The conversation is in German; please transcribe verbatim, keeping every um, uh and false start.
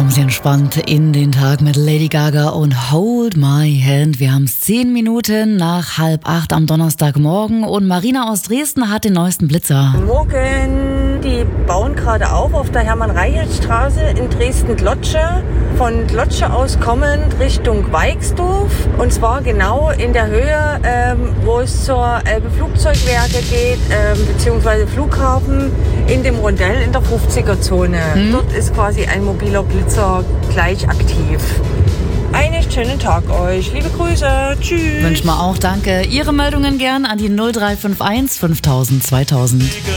Kommen Sie entspannt in den Tag mit Lady Gaga und Hold My Hand. Wir haben es zehn Minuten nach halb acht am Donnerstagmorgen und Marina aus Dresden hat den neuesten Blitzer. Morgen, die bauen gerade auf auf der Hermann-Reichelt-Straße in Dresden-Glotsche. Von Glotsche aus kommend Richtung Weixdorf. Und zwar genau in der Höhe, ähm, wo es zur Elbe Flugzeugwerke geht, ähm, beziehungsweise Flughafen in dem Rondell in der fünfziger-Zone. Mhm. Dort ist quasi ein mobiler Blitzer gleich aktiv. Einen schönen Tag euch. Liebe Grüße. Tschüss. Wünschen wir auch. Danke. Ihre Meldungen gern an die null drei fünf eins fünftausend zweitausend.